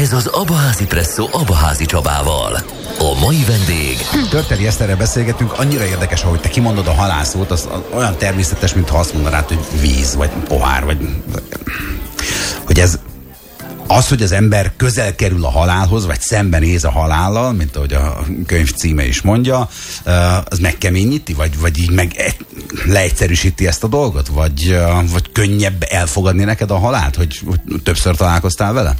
Ez az Abaházi Presszó Abaházi Csabával. A mai vendég... Törteli Eszterrel beszélgetünk, annyira érdekes, ahogy te kimondod a halálszót, az olyan természetes, mintha azt mondanád, hogy víz, vagy pohár, vagy... Hogy ez... Az, hogy az ember közel kerül a halálhoz, vagy szembenéz a halállal, mint ahogy a könyv címe is mondja, az megkeményíti, vagy így leegyszerűsíti ezt a dolgot? Vagy könnyebb elfogadni neked a halált, hogy többször találkoztál vele?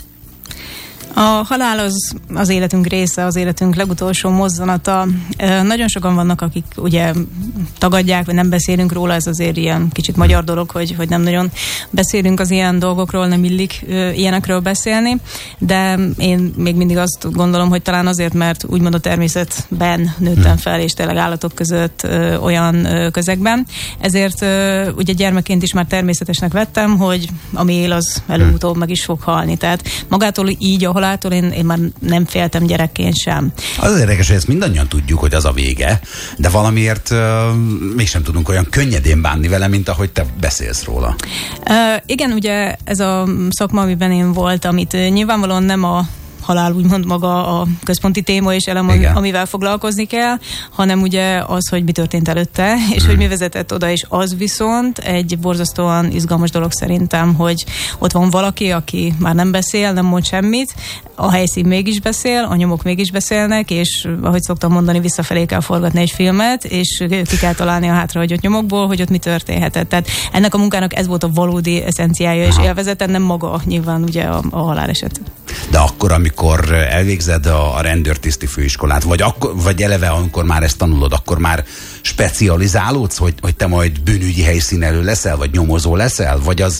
A halál az életünk része, az életünk legutolsó mozzanata. Nagyon sokan vannak, akik ugye tagadják, vagy nem beszélünk róla, ez azért ilyen kicsit magyar dolog, hogy nem nagyon beszélünk az ilyen dolgokról, nem illik ilyenekről beszélni, de én még mindig azt gondolom, hogy talán azért, mert úgymond a természetben nőttem fel, és tényleg állatok között olyan közegben. Ezért ugye gyermekként is már természetesnek vettem, hogy ami él, az előbb-utóbb meg is fog halni. Tehát magától így a haláltól én már nem féltem gyerekként sem. Az érdekes, hogy ezt mindannyian tudjuk, hogy az a vége, de valamiért mégsem tudunk olyan könnyedén bánni vele, mint ahogy te beszélsz róla. Igen, ugye ez a szakma, amiben én voltam, itt nyilvánvalóan nem a halál úgymond maga a központi téma és elem, amivel foglalkozni kell, hanem ugye az, hogy mi történt előtte, és hogy mi vezetett oda, és az viszont egy borzasztóan izgalmas dolog szerintem, hogy ott van valaki, aki már nem beszél, nem mond semmit, a helyszín mégis beszél, a nyomok mégis beszélnek, és ahogy szoktam mondani, visszafelé kell forgatni egy filmet, és ki kell találni a hátrahagyott nyomokból, hogy ott mi történhetett. Tehát ennek a munkának ez volt a valódi eszenciája és élvezete, nem maga nyilván ugye a haláleset. De akkor, amikor elvégzed a rendőrtiszti főiskolát, vagy eleve, amikor már ezt tanulod, akkor már specializálódsz, hogy te majd bűnügyi helyszínelő leszel, vagy nyomozó leszel,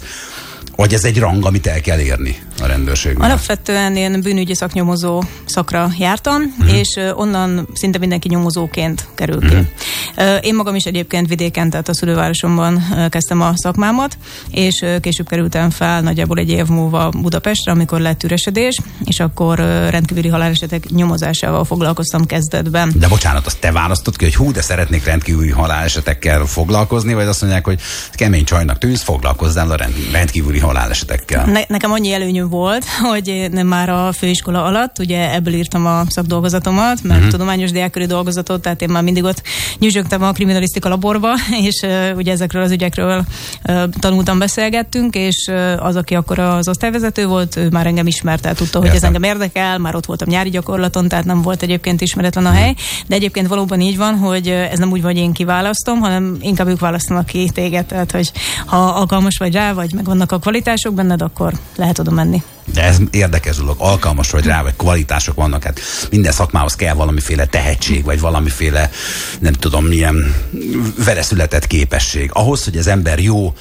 vagy ez egy rang, amit el kell érni a rendőrségben? Alapvetően én bűnügyi szaknyomozó szakra jártam, és onnan szinte mindenki nyomozóként kerül ki. Én magam is egyébként vidéken, tehát a szülővárosomban kezdtem a szakmámat, és később kerültem fel nagyjából egy év múlva Budapestre, amikor lett üresedés, és akkor rendkívüli halálesetek nyomozásával foglalkoztam kezdetben. De bocsánat, azt te választod ki, hogy de szeretnék rendkívüli halálesetekkel foglalkozni, vagy azt mondják, hogy kemény csajnak tűnsz, foglalkozzál a rendkívüli halálesetekkel? Nekem annyi előnyöm volt, hogy én már a főiskola alatt, ugye ebből írtam a szakdolgozatomat, mert tudományos diákköri dolgozatot, tehát én már mindig ott nyüzsögtem a kriminalisztika laborba, és ugye ezekről az ügyekről tanultam, beszélgettünk, és az, aki akkor az osztályvezető volt, ő már engem ismert, tehát tudta, hogy ez engem érdekel, már ott voltam nyári gyakorlaton, tehát nem volt egyébként ismeretlen a hely, de egyébként valóban így van, hogy ez nem úgy, hogy én kiválasztom, hanem inkább ők választanak ki téged, tehát hogy ha alkalmas vagy rá, vagy megvannak a kvalitások benned, akkor lehet oda menni. De ez érdekes dolog, alkalmas vagy rá, vagy kvalitások vannak, hát minden szakmához kell valamiféle tehetség, vagy valamiféle, nem tudom, milyen veleszületett képesség. Ahhoz, hogy az ember jó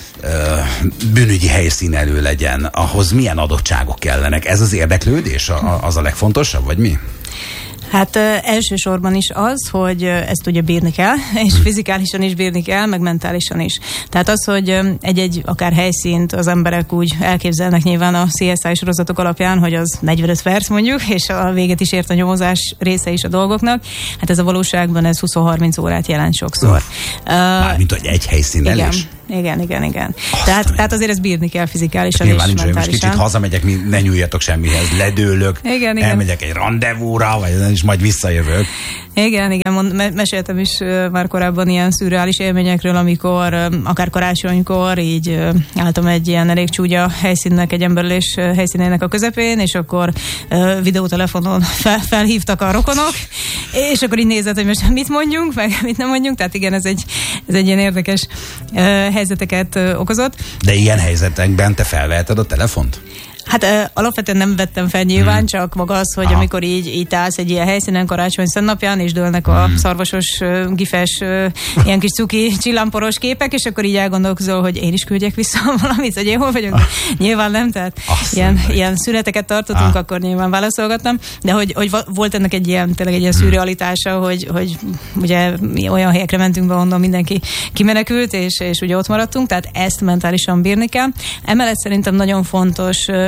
bűnügyi helyszínelő legyen, ahhoz milyen adottságok kellenek? Ez az érdeklődés az a legfontosabb, vagy mi? Hát elsősorban is az, hogy ezt ugye bírni kell, és fizikálisan is bírni kell, meg mentálisan is. Tehát az, hogy egy akár helyszínt az emberek úgy elképzelnek nyilván a CSI sorozatok alapján, hogy az 45 perc mondjuk, és a véget is ért a nyomozás része is a dolgoknak. Hát ez a valóságban ez 20-30 órát jelent sokszor. Mármint, hogy egy helyszínelés? Igen. Tehát azért ezt bírni kell fizikálisan és mentálisan. Most kicsit hazamegyek, ne nyúljatok semmihez, ledőlök, elmegyek egy randevúra, és majd visszajövök. Igen, meséltem is már korábban ilyen szürreális élményekről, amikor akár karácsonykor így álltam egy ilyen elég csúnya helyszínnek, egy emberölés helyszínének a közepén, és akkor videótelefonon felhívtak a rokonok, és akkor így nézett, hogy most mit mondjunk, meg mit nem mondjunk, tehát igen, ez egy ilyen érdekes helyzeteket okozott. De ilyen helyzetekben te felveheted a telefont? Hát alapvetően nem vettem fel nyilván, csak maga az, hogy amikor így állsz egy ilyen helyszínen karácsony szentnapján, és dőlnek a szarvasos, gifes, ilyen kis cuki, csillámporos képek, és akkor így elgondolkozol, hogy én is küldjek vissza valamit, hogy én hol vagyok. Nyilván nem, tehát ilyen szüneteket tartottunk, akkor nyilván válaszolgattam, de hogy volt ennek tényleg egy ilyen szürrealitása, hogy ugye olyan helyekre mentünk be, onnan mindenki kimenekült, és ugye ott maradtunk, tehát ezt mentálisan bírni kell. Emellett szerintem nagyon fontos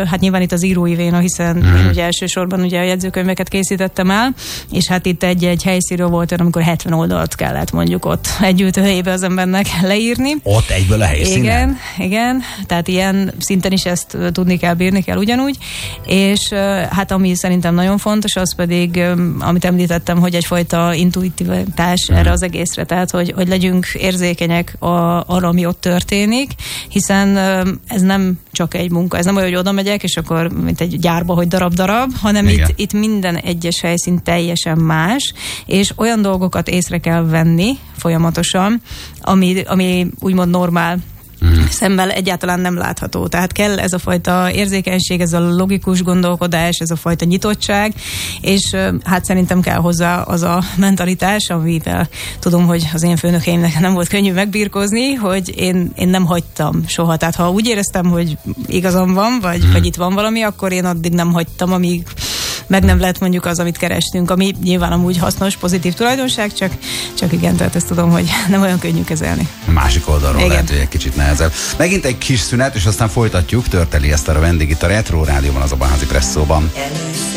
hát nyilván itt az írói véna, hiszen én ugye elsősorban ugye a jegyzőkönyveket készítettem el, és hát itt egy helyszínről volt olyan, amikor 70 oldalt kellett mondjuk ott egy ültőhelyébe az embernek leírni. Ott egyből a helyszínen? Igen, tehát ilyen szinten is ezt tudni kell, bírni kell ugyanúgy, és hát ami szerintem nagyon fontos, az pedig, amit említettem, hogy egyfajta intuitivitás erre az egészre, tehát hogy legyünk érzékenyek arra, ami ott történik, hiszen ez nem csak egy munka, ez nem olyan, hogy oda megyek, és akkor mint egy gyárba, hogy darab-darab, hanem itt minden egyes helyszín teljesen más, és olyan dolgokat észre kell venni folyamatosan, ami úgymond normál szemmel egyáltalán nem látható. Tehát kell ez a fajta érzékenység, ez a logikus gondolkodás, ez a fajta nyitottság, és hát szerintem kell hozzá az a mentalitás, amivel tudom, hogy az én főnökeimnek nem volt könnyű megbirkózni, hogy én nem hagytam soha. Tehát ha úgy éreztem, hogy igazam van, vagy itt van valami, akkor én addig nem hagytam, amíg meg nem lett mondjuk az, amit kerestünk, ami nyilván amúgy hasznos, pozitív tulajdonság, csak igen, tehát ezt tudom, hogy nem olyan könnyű kezelni. A másik oldalról lehet, hogy egy kicsit nehezebb. Megint egy kis szünet, és aztán folytatjuk. Törteli Eszter a vendég itt a Retro Rádióban, az Abaházi Presszóban.